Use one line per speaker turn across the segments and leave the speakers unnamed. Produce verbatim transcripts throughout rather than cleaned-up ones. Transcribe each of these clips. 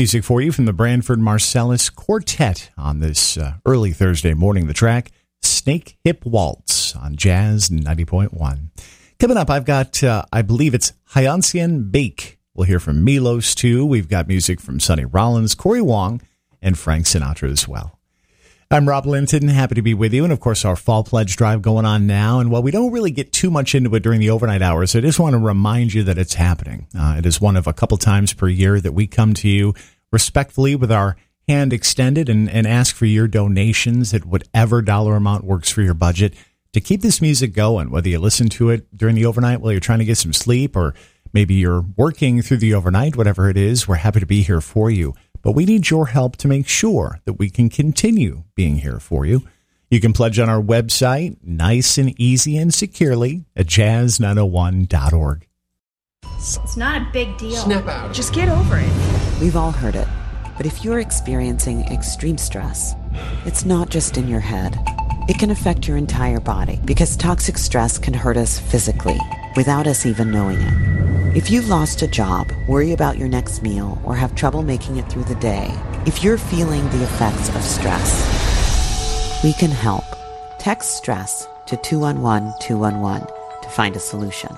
Music for you from the Branford Marsalis Quartet on this uh, early Thursday morning. The track, Snake Hip Waltz on Jazz ninety point one. Coming up, I've got, uh, I believe it's Hyacinth Bake. We'll hear from Milos, too. We've got music from Sonny Rollins, Corey Wong, and Frank Sinatra as well. I'm Rob Linton, happy to be with you, and of course our Fall Pledge Drive going on now. And while we don't really get too much into it during the overnight hours, I just want to remind you that it's happening. Uh, it is one of a couple times per year that we come to you respectfully with our hand extended and, and ask for your donations at whatever dollar amount works for your budget to keep this music going, whether you listen to it during the overnight while you're trying to get some sleep, or maybe you're working through the overnight, whatever it is. We're happy to be here for you. But we need your help to make sure that we can continue being here for you. You can pledge on our website, nice and easy and securely, at jazz nine oh one dot org.
It's not a big deal.
Snap out.
Just get over it.
We've all heard it. But if you're experiencing extreme stress, it's not just in your head. It can affect your entire body, because toxic stress can hurt us physically without us even knowing it. If you've lost a job, worry about your next meal, or have trouble making it through the day, if you're feeling the effects of stress, we can help. Text STRESS to two one one two one one to find a solution.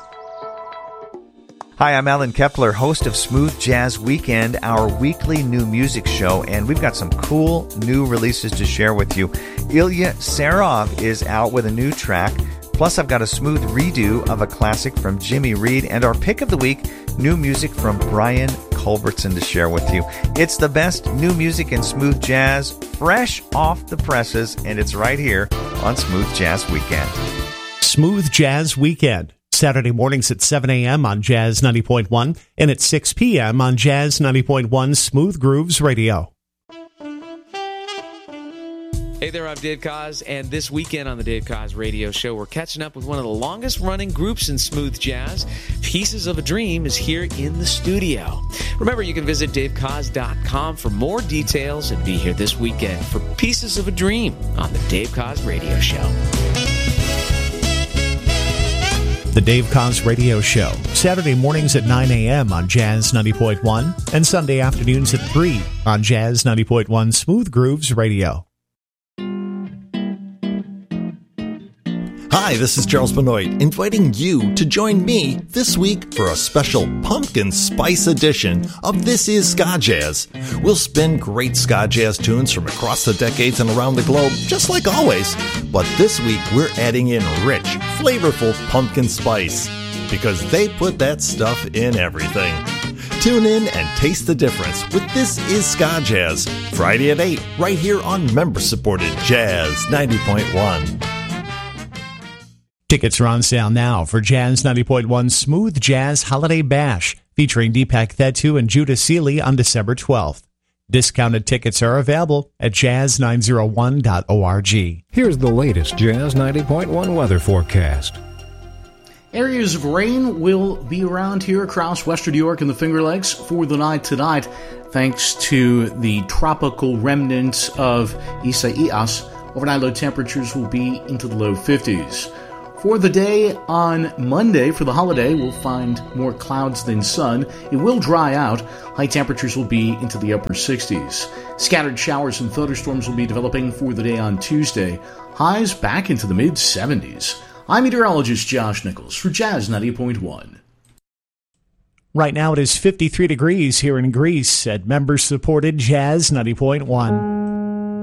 Hi, I'm Alan Kepler, host of Smooth Jazz Weekend, our weekly new music show, and we've got some cool new releases to share with you. Ilya Serov is out with a new track. Plus, I've got a smooth redo of a classic from Jimmy Reed, and our pick of the week, new music from Brian Culbertson to share with you. It's the best new music in smooth jazz, fresh off the presses, and it's right here on Smooth Jazz Weekend.
Smooth Jazz Weekend, Saturday mornings at seven a.m. on Jazz ninety point one and at six p.m. on Jazz ninety point one Smooth Grooves Radio.
Hey there, I'm Dave Koz, and this weekend on the Dave Koz Radio Show, we're catching up with one of the longest-running groups in smooth jazz. Pieces of a Dream is here in the studio. Remember, you can visit dave koz dot com for more details and be here this weekend for Pieces of a Dream on the Dave Koz Radio Show.
The Dave Koz Radio Show, Saturday mornings at nine a.m. on Jazz ninety point one and Sunday afternoons at three on Jazz ninety point one Smooth Grooves Radio.
Hi, this is Charles Benoit, inviting you to join me this week for a special pumpkin spice edition of This Is Ska Jazz. We'll spin great ska jazz tunes from across the decades and around the globe, just like always. But this week, we're adding in rich, flavorful pumpkin spice, because they put that stuff in everything. Tune in and taste the difference with This Is Ska Jazz, Friday at eight, right here on member-supported Jazz ninety point one.
Tickets are on sale now for Jazz ninety point one Smooth Jazz Holiday Bash, featuring Deepak Thettu and Judah Seeley on December twelfth. Discounted tickets are available at jazz nine oh one dot org.
Here's the latest Jazz ninety point one weather forecast.
Areas of rain will be around here across western New York and the Finger Lakes for the night tonight, thanks to the tropical remnants of Isaias. Overnight low temperatures will be into the low fifties. For the day on Monday, for the holiday, we'll find more clouds than sun. It will dry out. High temperatures will be into the upper sixties. Scattered showers and thunderstorms will be developing for the day on Tuesday. Highs back into the mid-seventies. I'm meteorologist Josh Nichols for Jazz ninety point one.
Right now it is fifty-three degrees here in Greece at member-supported Jazz ninety point one.